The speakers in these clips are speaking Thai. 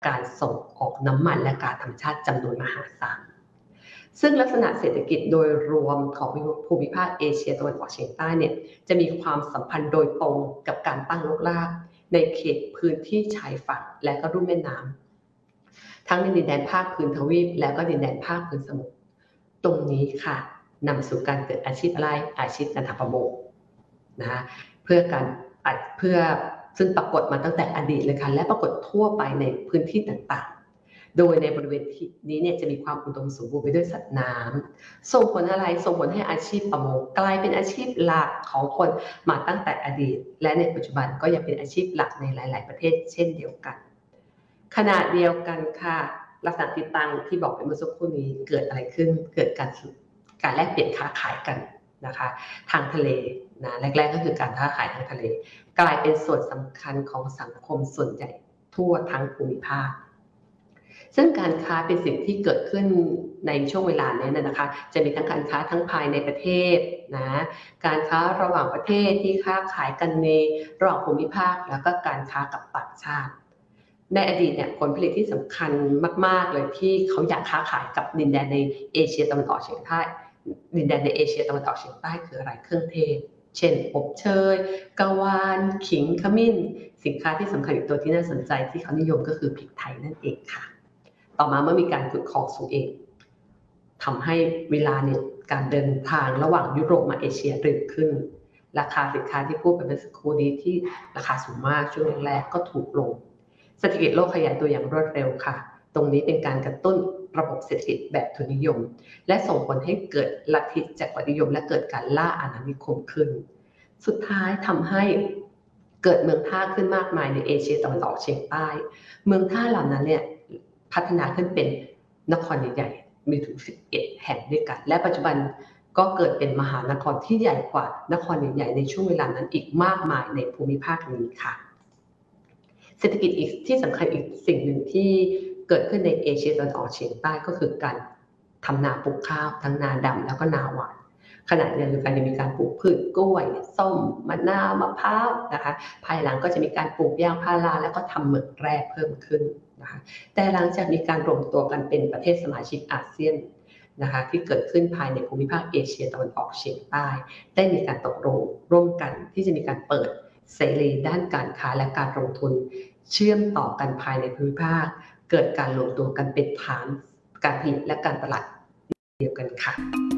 การส่งออกน้ำมันและก๊าซธรรมชาติจำนวนมหาศาลซึ่งลักษณะเศรษฐกิจโดยรวมของภูมิภาคเอเชียตะวันออกเฉียงใต้เนี่ยจะมีความสัมพันธ์โดยตรงกับการตั้งรกรากในเขตพื้นที่ชายฝั่งและก็ลุ่มแม่น้ำทั้งในดินแดนภาคพื้นทวีปและก็ดินแดนภาคพื้นสมุทรตรงนี้ค่ะนำสู่การเกิดอาชีพอาชีพการทำประมงนะคะเพื่อซึ่งปรากฏมาตั้งแต่อดีตเลยค่ะและปรากฏทั่วไปในพื้นที่ต่างๆโดยในบริเวณนี้เนี่ยจะมีความอุดมสมบูรณ์ไปด้วยสัตว์น้ำส่งผลอะไรส่งผลให้อาชีพประมงกลายเป็นอาชีพหลักของคนมาตั้งแต่อดีตและในปัจจุบันก็ยังเป็นอาชีพหลักในหลายๆประเทศเช่นเดียวกันขณะเดียวกันค่ะลักษณะติดตั้งที่บอกไปเมื่อสักครู่นี้เกิดอะไรขึ้นเกิดการแลกเปลี่ยนค้าขายกันนะคะทางทะเลนะแรกๆก็คือการค้าขายทางทะเลกลายเป็นส่วนสำคัญของสังคมส่วนใหญ่ทั่วทั้งภูมิภาคซึ่งการค้าเป็นสิ่งที่เกิดขึ้นในช่วงเวลานี้นะคะจะมีทั้งการค้าทั้งภายในประเทศนะการค้าระหว่างประเทศที่ค้าขายกันในระหว่างภูมิภาคแล้วก็การค้ากับต่างชาติในอดีตเนี่ยผลผลิตที่สำคัญมากๆเลยที่เขาอยากค้าขายกับดินแดนในเอเชียตะวันออกเฉียงใต้ดินแดนในเอเชียตะวันออกเฉียงใต้คืออะไรเครื่องเทศเช่นอบเชยกะวานขิงขมิ้นสินค้าที่สำคัญอีกตัวที่น่าสนใจที่เขานิยมก็คือพริกไทยนั่นเองค่ะต่อมาเมื่อมีการขุดคลองสุเอซทำให้เวลาเนี่ยการเดินทางระหว่างยุโรปมาเอเชียเร็วขึ้นราคาสินค้าที่พูดไปเมื่อสักครู่นี้ที่ราคาสูงมากช่วงแรกก็ถูกลงเศรษฐกิจโลกขยายตัวอย่างรวดเร็วค่ะตรงนี้เป็นการกระตุ้นระบบเศรษฐกิจแบบทุนนิยมและส่งผลให้เกิดลัทธิจักรวรรดินิยมและเกิดการล่าอาณานิคมขึ้นสุดท้ายทำให้เกิดเมืองท่าขึ้นมากมายในเอเชียตะวันออกเฉียงใต้เมืองท่าเหล่านั้นเนี่ยพัฒนาขึ้นเป็นนครใหญ่ๆมีถึง11แห่งด้วยกันและปัจจุบันก็เกิดเป็นมหานครที่ใหญ่กว่านครใหญ่ๆในช่วงเวลานั้นอีกมากมายในภูมิภาคนี้ค่ะเศรษฐกิจอีกที่สำคัญอีกสิ่งหนึ่งที่เกิดขึ้นในเอเชียตะวันออกเฉียงใต้ก็คือการทำนาปลูกข้าวทั้งนาดำแล้วก็นาหวานขณะเดียวกันยังมีการปลูกพืชกล้วยส้มมะนาวมะพร้าวนะคะภายหลังก็จะมีการปลูกยางพาราแล้วก็ทำเหมืองแร่เพิ่มขึ้นนะคะแต่หลังจากมีการรวมตัวกันเป็นประเทศสมาชิกอาเซียนนะคะที่เกิดขึ้นภายในภูมิภาคเอเชียตะวันออกเฉียงใต้ได้มีการตกลงร่วมกันที่จะมีการเปิดเสรีด้านการค้าและการลงทุนเชื่อมต่อกันภายในภูมิภาคเกิดการรวมตัวกันเป็นฐานการผลิตและการตลาดเดียวกันค่ะ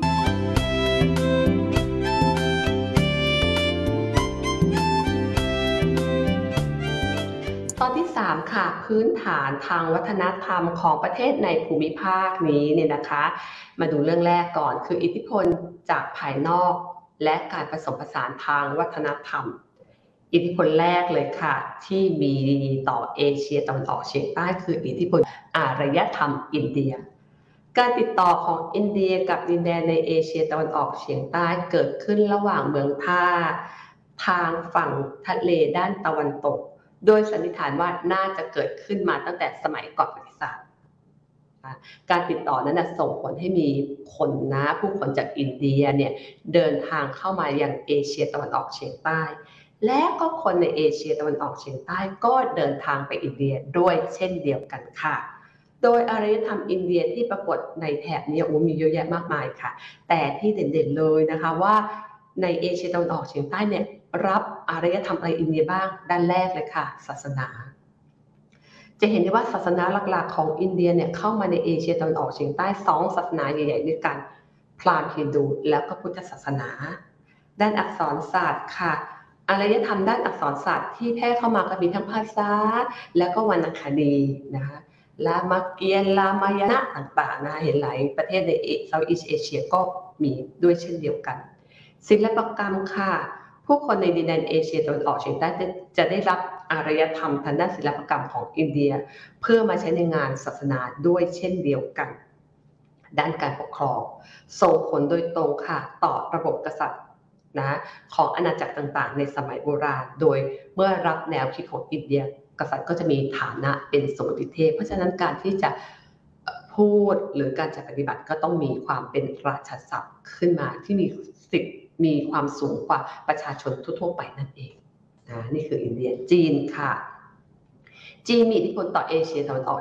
ตอนที่3ค่ะพื้นฐานทางวัฒนธรรมของประเทศในภูมิภาคนี้เนี่ยนะคะมาดูเรื่องแรกก่อนคืออิทธิพลจากภายนอกและการผสมผสานทางวัฒนธรรมอิทธิพลแรกเลยค่ะที่มีต่อเอเชียตะวันออกเฉียงใต้คืออิทธิพลอารยธรรมอินเดียการติดต่อของอินเดียกับดินแดนในเอเชียตะวันออกเฉียงใต้เกิดขึ้นระหว่างเมืองท่าทางฝั่งทะเลด้านตะวันตกโดยสันนิษฐานว่าน่าจะเกิดขึ้นมาตั้งแต่สมัยก่อนประวัติศาสตร์การติดต่อนั้นส่งผลให้มีผู้คนจากอินเดียเนี่ยเดินทางเข้ามายังเอเชียตะวันออกเฉียงใต้และก็คนในเอเชียตะวันออกเฉียงใต้ก็เดินทางไปอินเดียด้วยเช่นเดียวกันค่ะโดยอารยธรรมอินเดียที่ปรากฏในแถบนี้มีเยอะแยะมากมายค่ะแต่ที่เด่นๆเลยนะคะว่าในเอเชียตะวันออกเฉียงใต้เนี่ยรับอารยธรรมอะไรอินเดียบ้างด้านแรกเลยค่ะศาสนาจะเห็นได้ว่าศาสนาหลักๆของอินเดียเนี่ยเข้ามาในเอเชียตะวันออกเฉียงใต้2ศาสนาใหญ่ๆด้วยกันพราหมณ์ฮินดูแล้วก็พุทธศาสนาด้านอักษรศาสตร์ค่ะอารยธรรมด้านอักษรศาสตร์ที่แพร่เข้ามาก็มีทั้งภาษาแล้วก็วรรณคดีนะคะลามาเกียนลามายณะต่างๆนะเห็นหลายประเทศในเซาท์อีสต์เอเชียก็มีด้วยเช่นเดียวกันศิลปกรรมค่ะผู้คนในดินแดนเอเชียตะวันออกเฉียงใต้จะได้รับอารยธรรมทางด้านศิลปกรรมของอินเดียเพื่อมาใช้ในงานศาสนาด้วยเช่นเดียวกันด้านการปกครองส่งผลโดยตรงค่ะต่อระบบกษัตริย์นะของอาณาจักรต่างๆในสมัยโบราณโดยเมื่อรับแนวคิดของอินเดียกษัตริย์ก็จะมีฐานะเป็นสมติเทพเพราะฉะนั้นการที่จะพูดหรือการจะปฏิบัติก็ต้องมีความเป็นราชศัพท์ขึ้นมาที่มีสิทธิ์มีความสูงกว่าประชาชนทั่วๆไปนั่นเองนะนี่คืออินเดียจีนค่ะจีนมีอิทธิพลต่อเอเชียตะวันออก